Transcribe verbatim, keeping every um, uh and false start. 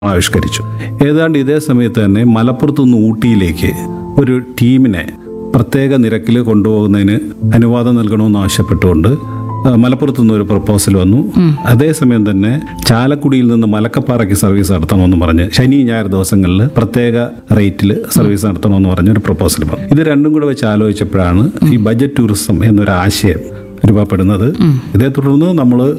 ആവിഷ്കരിച്ചു. ഏതാണ്ട് ഇതേ സമയത്ത് തന്നെ മലപ്പുറത്തു നിന്ന് ഊട്ടിയിലേക്ക് ഒരു ടീമിനെ പ്രത്യേക നിരക്കിൽ കൊണ്ടുപോകുന്നതിന് അനുവാദം നൽകണമെന്ന് ആവശ്യപ്പെട്ടുകൊണ്ട് ആ, മലപ്പുറത്തു നിന്ന് ഒരു പ്രപ്പോസൽ വന്നു. അതേസമയം തന്നെ ചാലക്കുടിയിൽ നിന്ന് മലക്കപ്പാറയ്ക്ക് സർവീസ് നടത്തണമെന്ന് പറഞ്ഞ് ശനി ഞായർ ദിവസങ്ങളിൽ പ്രത്യേക റേറ്റിൽ സർവീസ് നടത്തണമെന്ന് പറഞ്ഞ ഒരു പ്രപ്പോസൽ വന്നു. ഇത് രണ്ടും കൂടെ വെച്ച് ആലോചിച്ചപ്പോഴാണ് ഈ ബജറ്റ് ടൂറിസം എന്നൊരു ആശയം രൂപപ്പെടുന്നത്. ഇതേ തുടർന്ന് നമ്മൾ